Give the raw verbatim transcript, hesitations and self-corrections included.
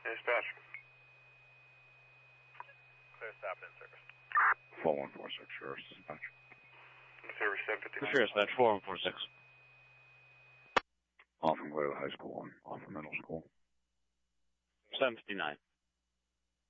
Dispatch. Clear stop in service. four one four six, Sheriff's Dispatch. Service seven fifty-nine. Sheriff's Dispatch, four one four six. Off and clear the high school one, off the middle school. seven fifty-nine.